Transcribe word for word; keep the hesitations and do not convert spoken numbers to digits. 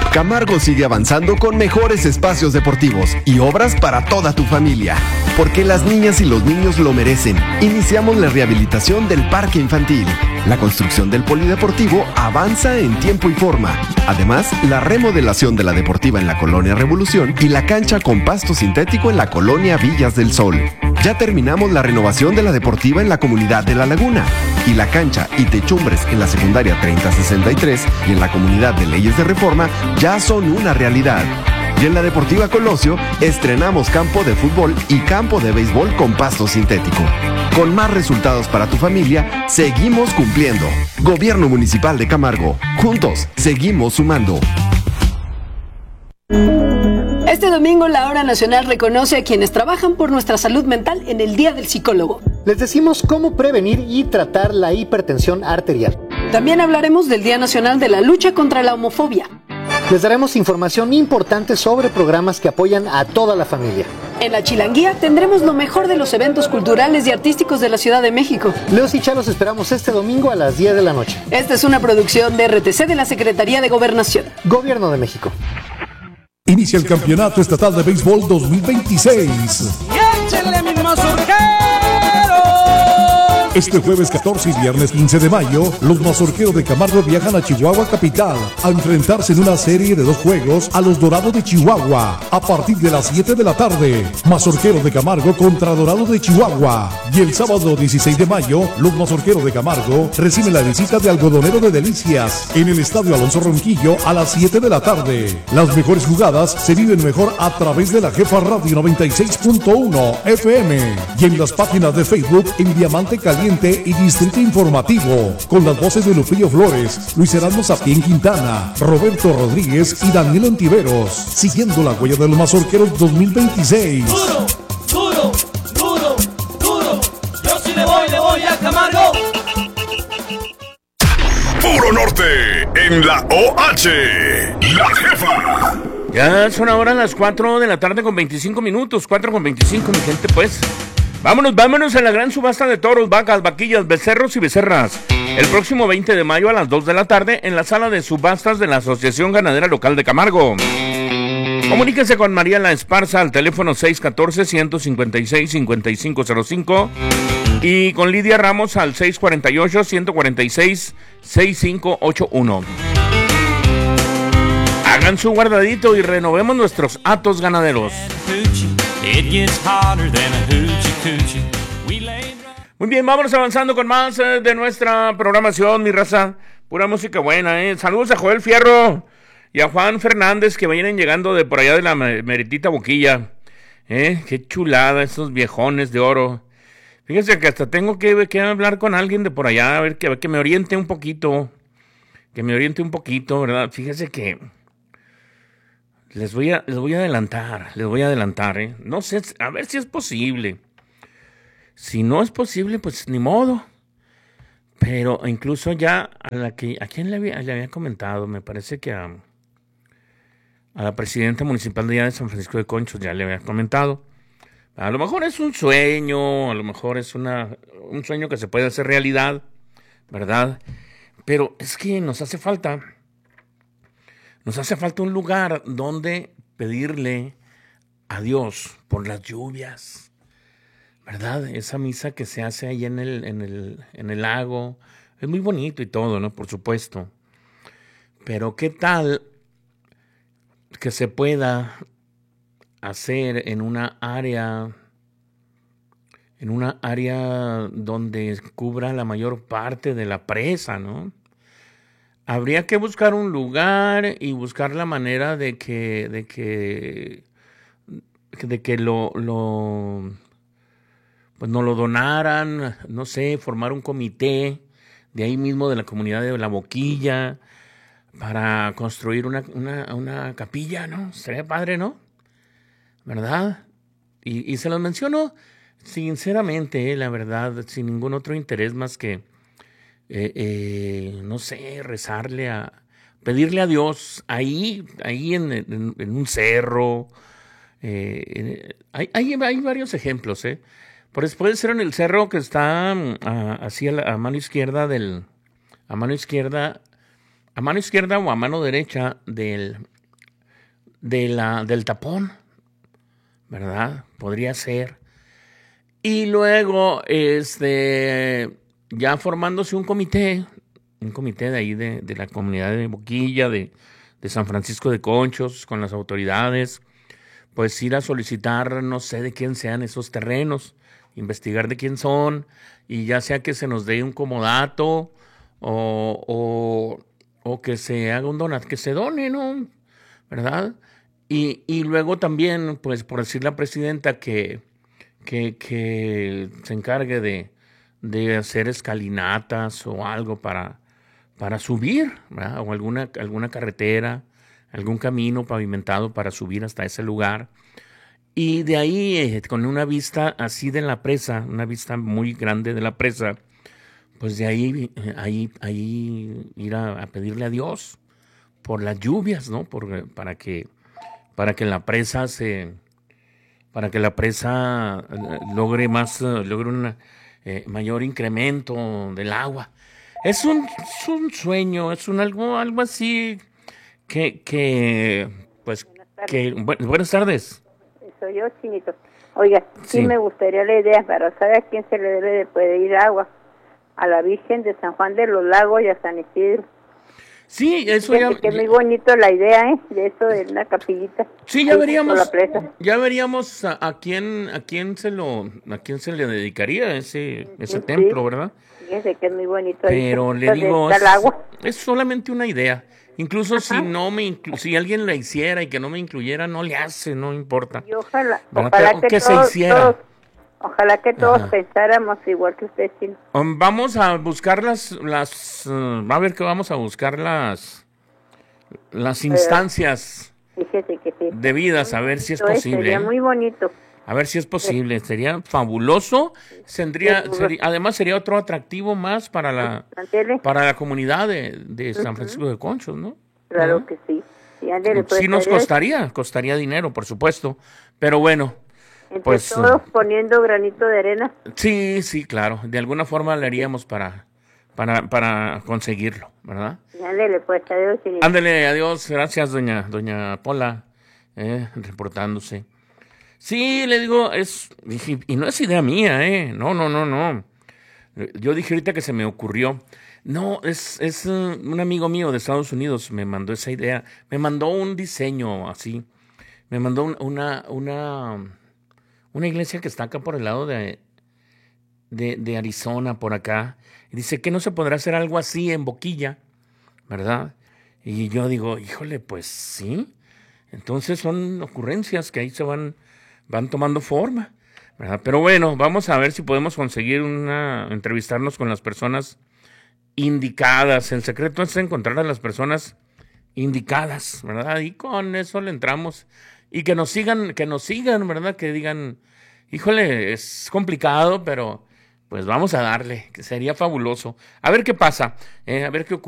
Camargo sigue avanzando con mejores espacios deportivos y obras para toda tu familia. Porque las niñas y los niños lo merecen. Iniciamos la rehabilitación del parque infantil. La construcción del polideportivo avanza en tiempo y forma. Además, la remodelación de la deportiva en la Colonia Revolución y la cancha con pasto sintético en la Colonia Villas del Sol. Ya terminamos la renovación de la deportiva en la comunidad de La Laguna. Y la cancha y techumbres en la secundaria treinta sesenta y tres y en la comunidad de Leyes de Reforma ya son una realidad. Y en la Deportiva Colosio estrenamos campo de fútbol y campo de béisbol con pasto sintético. Con más resultados para tu familia, seguimos cumpliendo. Gobierno Municipal de Camargo. Juntos, seguimos sumando. Este domingo la Hora Nacional reconoce a quienes trabajan por nuestra salud mental en el Día del Psicólogo. Les decimos cómo prevenir y tratar la hipertensión arterial. También hablaremos del Día Nacional de la Lucha contra la Homofobia. Les daremos información importante sobre programas que apoyan a toda la familia. En la Chilanguía tendremos lo mejor de los eventos culturales y artísticos de la Ciudad de México. Leos y Cha los esperamos este domingo a las diez de la noche. Esta es una producción de R T C de la Secretaría de Gobernación. Gobierno de México. Inicia el Campeonato Estatal de Béisbol dos mil veintiséis. ¡Y échenle mi mazorquero! Este jueves catorce y viernes quince de mayo, los mazorqueros de Camargo viajan a Chihuahua capital a enfrentarse en una serie de dos juegos a los Dorados de Chihuahua a partir de las siete de la tarde. Mazorqueros de Camargo contra Dorados de Chihuahua. Y el sábado dieciséis de mayo, los mazorqueros de Camargo reciben la visita de Algodonero de Delicias en el Estadio Alonso Ronquillo a las siete de la tarde. Las mejores jugadas se viven mejor a través de la Jefa Radio noventa y seis punto uno F M y en las páginas de Facebook en Diamante Caliente y Distrito Informativo, con las voces de Lupillo Flores, Luis Heraldo Sapien Quintana, Roberto Rodríguez y Daniel Ontiveros, siguiendo la huella de los mazorqueros dos mil veintiséis. Duro, duro, duro, duro, yo sí le voy, le voy a Camargo. Puro Norte, en la O H, La Jefa. Ya son ahora las cuatro de la tarde con veinticinco minutos, cuatro con veinticinco, mi gente, pues. Vámonos, vámonos a la gran subasta de toros, vacas, vaquillas, becerros y becerras. El próximo veinte de mayo a las dos de la tarde en la sala de subastas de la Asociación Ganadera Local de Camargo. Comuníquese con María La Esparza al teléfono seis uno cuatro, uno cinco seis, cinco cinco cero cinco y con Lidia Ramos al seis cuatro ocho, uno cuatro seis, seis cinco ocho uno. Hagan su guardadito y renovemos nuestros hatos ganaderos. Muy bien, vámonos avanzando con más eh, de nuestra programación, mi raza. Pura música buena, ¿eh? Saludos a Joel Fierro y a Juan Fernández que vienen llegando de por allá de la meritita Boquilla. ¿Eh? Qué chulada, esos viejones de oro. Fíjense que hasta tengo que, que hablar con alguien de por allá, a ver que, que me oriente un poquito. Que me oriente un poquito, ¿verdad? Fíjense que... Les voy a, les voy a adelantar, les voy a adelantar, ¿eh? No sé, a ver si es posible. Si no es posible, pues ni modo. Pero incluso ya a la que, ¿a quién le había, le había comentado? Me parece que a, a la presidenta municipal de allá de San Francisco de Conchos ya le había comentado. A lo mejor es un sueño, a lo mejor es una, un sueño que se puede hacer realidad, ¿verdad? Pero es que nos hace falta... Nos hace falta un lugar donde pedirle a Dios por las lluvias, ¿verdad? Esa misa que se hace ahí en el, en el, en el lago, es muy bonito y todo, ¿no? Por supuesto. Pero ¿qué tal que se pueda hacer en una área, en una área donde cubra la mayor parte de la presa, ¿no? Habría que buscar un lugar y buscar la manera de que, de que, de que lo, lo, pues nos lo donaran, no sé, formar un comité de ahí mismo de la comunidad de La Boquilla para construir una, una, una capilla, ¿no? Sería padre, ¿no? ¿Verdad? Y, y se los menciono sinceramente, eh, la verdad, sin ningún otro interés más que Eh, eh, no sé, rezarle a, pedirle a Dios ahí, ahí en, en, en un cerro. Eh, en, hay, hay, hay varios ejemplos, ¿eh? Pues puede ser en el cerro que está uh, así a, la, a mano izquierda del, a mano izquierda, a mano izquierda o a mano derecha del, de la, del tapón, ¿verdad? Podría ser. Y luego, este, ya formándose un comité, un comité de ahí de, de la comunidad de Boquilla, de, de San Francisco de Conchos, con las autoridades, pues ir a solicitar, no sé de quién sean esos terrenos, investigar de quién son, y ya sea que se nos dé un comodato o, o, o que se haga un donat, que se done, ¿no? ¿Verdad? Y, y luego también, pues, por decir la presidenta que, que, que se encargue de, de hacer escalinatas o algo para, para subir, ¿verdad? O alguna, alguna carretera, algún camino pavimentado para subir hasta ese lugar. Y de ahí, eh, con una vista así de la presa, una vista muy grande de la presa, pues de ahí, eh, ahí, ahí ir a, a pedirle a Dios por las lluvias, ¿no? Por, para que, para que la presa se, para que la presa eh, logre más, eh, logre un eh, mayor incremento del agua. Es un, es un sueño, es un algo, algo así que, que, pues, que, bu- buenas tardes. Soy yo, Chinito. Oiga, sí. Sí. me gustaría la idea para saber a quién se le debe de pedir agua. A la Virgen de San Juan de los Lagos y a San Isidro. Sí, eso Fíjate ya. que es muy bonito la idea, ¿eh? De eso de una capillita. Sí, ya ahí veríamos, junto a la presa. ya veríamos a, a quién, a quién se lo, a quién se le dedicaría ese, ese Sí. templo, ¿verdad? Fíjese que es muy bonito. ahí Pero le donde digo, está es, el agua. es solamente una idea. Incluso Ajá. si no me, inclu- si alguien la hiciera y que no me incluyera, no le hace, no importa. Y ojalá, ¿Verdad? ojalá Pero que, que se todos, hiciera. todos- ojalá que todos Ajá. pensáramos igual que usted, Chino. Um, Vamos a buscar las, las, uh, a ver que vamos a buscar las, las instancias Fíjese que sí. debidas, a ver si es Esto posible. Sería ¿eh? muy bonito. A ver si es posible, sería fabuloso. Tendría, Sí, sería- además sería otro atractivo más para la Ándele. para la comunidad de, de San Francisco de Conchos, ¿no? Claro ¿no? que sí. Y ándele, pues, Sí nos estaría- costaría, costaría dinero, por supuesto. Pero bueno, Entre pues, todos poniendo granito de arena. sí, sí, claro. De alguna forma le haríamos para, para, para conseguirlo, ¿verdad? Y ándele, pues, adiós, Chinito. Ándele, adiós. Gracias, doña, doña Pola, eh, reportándose. Sí, le digo, es, y, y no es idea mía, ¿eh? No, no, no, no. Yo dije ahorita que se me ocurrió. No, es, es uh, un amigo mío de Estados Unidos me mandó esa idea. Me mandó un diseño así. Me mandó un- una, una, una iglesia que está acá por el lado de, de, de Arizona, por acá. Y dice que no se podrá hacer algo así en Boquilla, ¿verdad? Y yo digo, híjole, pues sí. Entonces son ocurrencias que ahí se van, van tomando forma, ¿verdad? Pero bueno, vamos a ver si podemos conseguir una, entrevistarnos con las personas indicadas. El secreto es encontrar a las personas indicadas, ¿verdad? Y con eso le entramos. Y que nos sigan, que nos sigan, ¿verdad? Que digan, híjole, es complicado, pero pues vamos a darle, que sería fabuloso. A ver qué pasa, eh, a ver qué ocurre.